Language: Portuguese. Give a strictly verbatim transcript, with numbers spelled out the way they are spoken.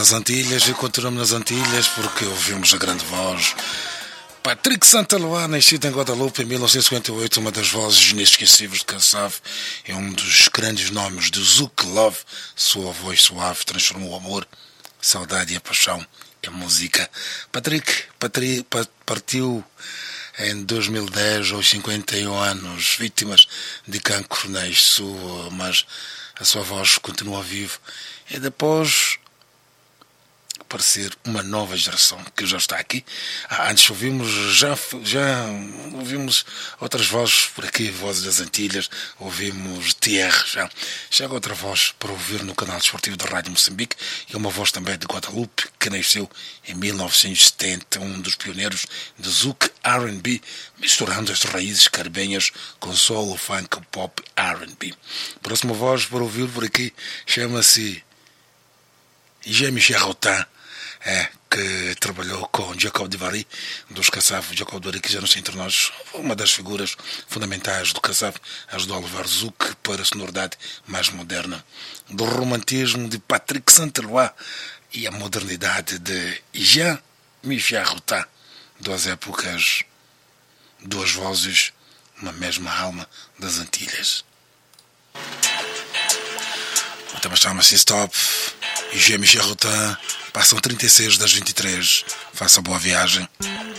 nas Antilhas e continuamos nas Antilhas porque ouvimos a grande voz Patrick Santaloa, nascido em Guadalupe em mil novecentos e cinquenta e oito, uma das vozes inesquecíveis de Kassav, é um dos grandes nomes do Zouk Love. Sua voz suave transformou o amor, a saudade e a paixão em música. Patrick, Patrick partiu em dois mil e dez, aos cinquenta e um anos, vítimas de cancro na sua, mas a sua voz continua viva. E depois aparecer uma nova geração que já está aqui. Ah, antes ouvimos, já, já ouvimos outras vozes por aqui, vozes das Antilhas, ouvimos T R, já. Chega outra voz para ouvir no canal desportivo da Rádio Moçambique, e uma voz também de Guadalupe, que nasceu em mil novecentos e setenta, um dos pioneiros de Zouk R and B, misturando as raízes caribenhas com soul, funk, pop, R and B. Próxima voz para ouvir por aqui chama-se Jean-Michel Rotin, é, que trabalhou com Jacob Devary, dos Kassav. Jacob Devary, que já não está entre nós, uma das figuras fundamentais do Kassav, ajudou a levar Zouk para a sonoridade mais moderna. Do romantismo de Patrick Santaloa e a modernidade de Jean-Michel Rotin, duas épocas, duas vozes, uma mesma alma das Antilhas. O tema chama-se Stop. E Jean-Michel Rotin, passam trinta e seis das vinte e três. Faça boa viagem.